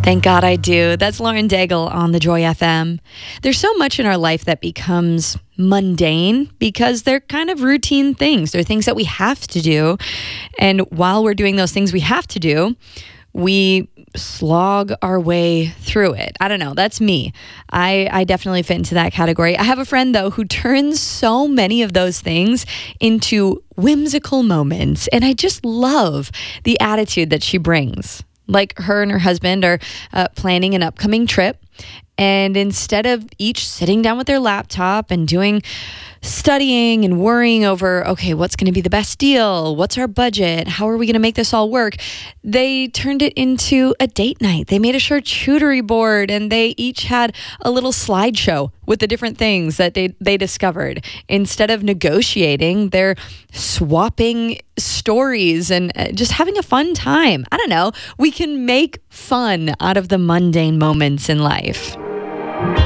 Thank God I do. That's Lauren Daigle on the Joy FM. There's so much in our life that becomes mundane because they're kind of routine things. They're things that we have to do. And while we're doing those things we have to do, we slog our way through it. I don't know. That's me. I definitely fit into that category. I have a friend, though, who turns so many of those things into whimsical moments. And I just love the attitude that she brings. Like her and her husband are planning an upcoming trip. And instead of each sitting down with their laptop and studying and worrying over, okay, what's going to be the best deal? What's our budget? How are we going to make this all work? They turned it into a date night. They made a charcuterie board and they each had a little slideshow with the different things that they discovered. Instead of negotiating, they're swapping stories and just having a fun time. I don't know. We can make fun out of the mundane moments in life.